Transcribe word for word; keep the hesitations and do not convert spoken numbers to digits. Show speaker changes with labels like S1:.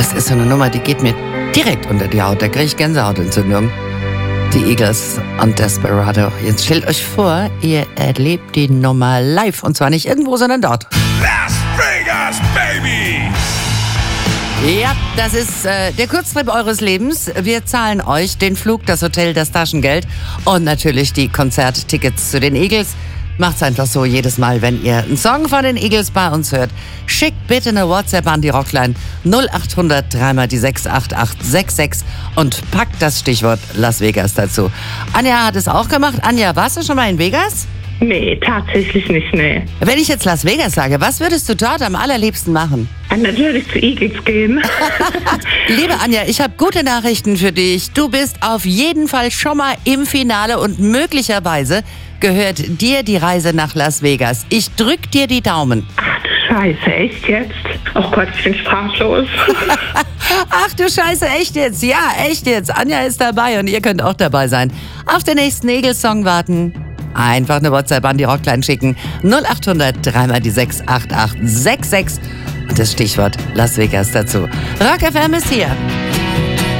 S1: Das ist so eine Nummer, die geht mir direkt unter die Haut. Da kriege ich Gänsehautentzündung. Die Eagles und Desperado. Jetzt stellt euch vor, ihr erlebt die Nummer live. Und zwar nicht irgendwo, sondern dort.
S2: Las Vegas, baby!
S1: Ja, das ist äh, der Kurztrip eures Lebens. Wir zahlen euch den Flug, das Hotel, das Taschengeld und natürlich die Konzerttickets zu den Eagles. Macht's einfach so jedes Mal, wenn ihr einen Song von den Eagles bei uns hört. Schickt bitte eine WhatsApp an die Rockline null acht hundert drei mal die sechs acht acht sechs sechs und packt das Stichwort Las Vegas dazu. Anja hat es auch gemacht. Anja, warst du schon mal in Vegas?
S3: Nee, tatsächlich nicht, nee.
S1: Wenn ich jetzt Las Vegas sage, was würdest du dort am allerliebsten machen?
S3: Und natürlich zu Eagles gehen.
S1: Liebe Anja, ich habe gute Nachrichten für dich. Du bist auf jeden Fall schon mal im Finale und möglicherweise gehört dir die Reise nach Las Vegas. Ich drück dir die Daumen.
S3: Ach du Scheiße, echt jetzt? Oh Gott, ich bin sprachlos.
S1: Ach du Scheiße, echt jetzt? Ja, echt jetzt. Anja ist dabei und ihr könnt auch dabei sein. Auf den nächsten Eagles-Song warten. Einfach eine WhatsApp an die Rockline schicken. null acht hundert drei mal die sechs acht acht sechs sechs und das Stichwort Las Vegas dazu. Rock F M ist hier.